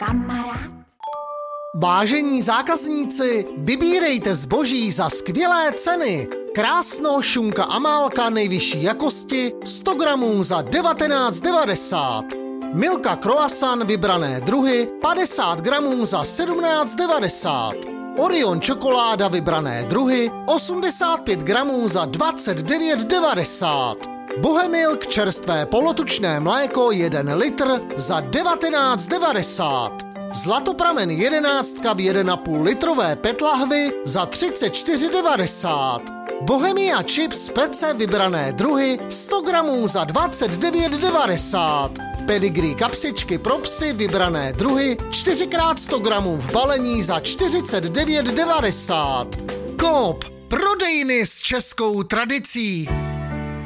kamarád. Vážení zákazníci, vybírejte zboží za skvělé ceny. Krásno šunka Amálka nejvyšší jakosti 100 gramů za 19,90. Milka croissant vybrané druhy 50 gramů za 17,90. Orion čokoláda vybrané druhy 85 gramů za 29,90. Bohemilk čerstvé polotučné mléko 1 litr za 19,90. Zlatopramen 11 v 1,5 litrové PET lahvi za 34,90. Bohemia chips pece vybrané druhy 100 gramů za 29,90. Pedigree kapsičky pro psy vybrané druhy 4x100 gramů v balení za 49,90. Coop, prodejny s českou tradicí.